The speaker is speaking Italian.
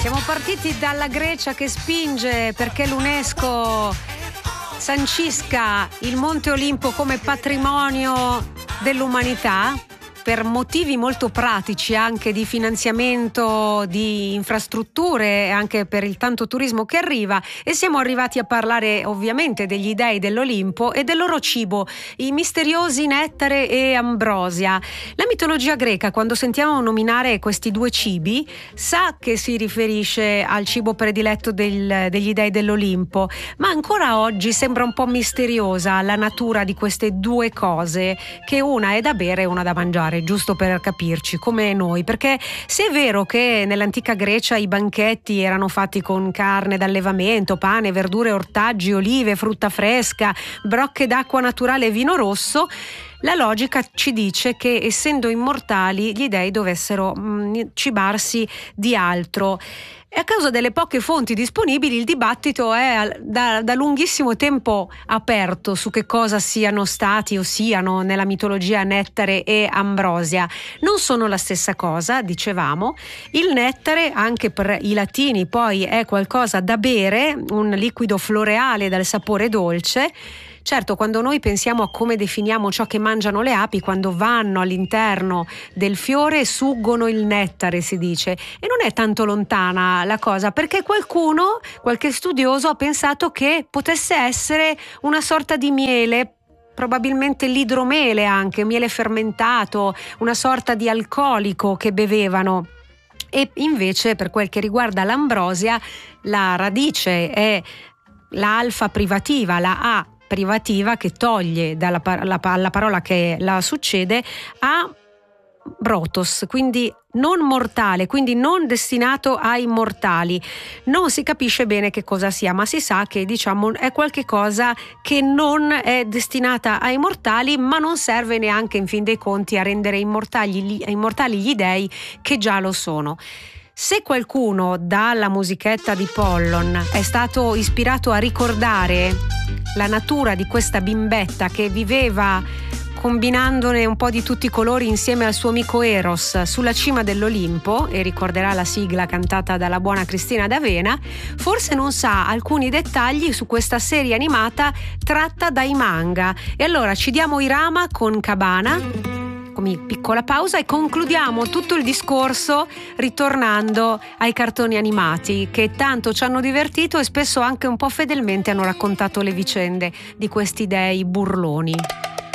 Siamo partiti dalla Grecia che spinge perché l'UNESCO sancisca il Monte Olimpo come patrimonio dell'umanità per motivi molto pratici, anche di finanziamento di infrastrutture e anche per il tanto turismo che arriva, e siamo arrivati a parlare ovviamente degli dei dell'Olimpo e del loro cibo, i misteriosi Nettare e Ambrosia. La mitologia greca, quando sentiamo nominare questi due cibi, sa che si riferisce al cibo prediletto degli dei dell'Olimpo, ma ancora oggi sembra un po' misteriosa la natura di queste due cose, che una è da bere e una da mangiare, giusto per capirci, come noi, perché se è vero che nell'antica Grecia i banchetti erano fatti con carne d'allevamento, pane, verdure, ortaggi, olive, frutta fresca, brocche d'acqua naturale e vino rosso, la logica ci dice che, essendo immortali, gli dei dovessero cibarsi di altro. E a causa delle poche fonti disponibili, il dibattito è da lunghissimo tempo aperto su che cosa siano stati o siano nella mitologia Nettare e Ambrosia. Non sono la stessa cosa, dicevamo. Il nettare, anche per i latini, poi è qualcosa da bere, un liquido floreale dal sapore dolce. Certo, quando noi pensiamo a come definiamo ciò che mangiano le api, quando vanno all'interno del fiore suggono il nettare, si dice, e non è tanto lontana la cosa, perché qualche studioso ha pensato che potesse essere una sorta di miele, probabilmente l'idromele, anche miele fermentato, una sorta di alcolico che bevevano. E invece, per quel che riguarda l'ambrosia, la radice è la alfa privativa, la A privativa, che toglie la parola che la succede, a brotos, quindi non mortale, quindi non destinato ai mortali. Non si capisce bene che cosa sia, ma si sa che, diciamo, è qualche cosa che non è destinata ai mortali, ma non serve neanche, in fin dei conti, a rendere immortali gli dei che già lo sono. Se qualcuno dalla musichetta di Pollon è stato ispirato a ricordare la natura di questa bimbetta che viveva combinandone un po' di tutti i colori insieme al suo amico Eros sulla cima dell'Olimpo, e ricorderà la sigla cantata dalla buona Cristina D'Avena, forse non sa alcuni dettagli su questa serie animata tratta dai manga. E allora ci diamo i rama con Cabana, come piccola pausa, e concludiamo tutto il discorso ritornando ai cartoni animati che tanto ci hanno divertito e spesso anche un po' fedelmente hanno raccontato le vicende di questi dei burloni.